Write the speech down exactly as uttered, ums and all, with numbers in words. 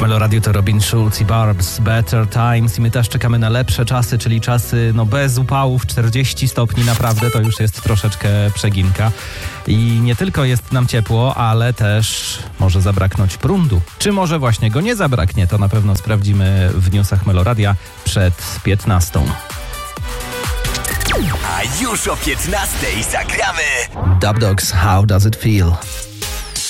Meloradiu to Robin Schulz i Barb's Better Times i my też czekamy na lepsze czasy, czyli czasy no bez upałów, czterdzieści stopni naprawdę to już jest troszeczkę przeginka. I nie tylko jest nam ciepło, ale też może zabraknąć prądu. Czy może właśnie go nie zabraknie, to na pewno sprawdzimy w newsach Meloradia przed piętnastą. A już o piętnastej zagramy Dub Dogs, How Does It Feel?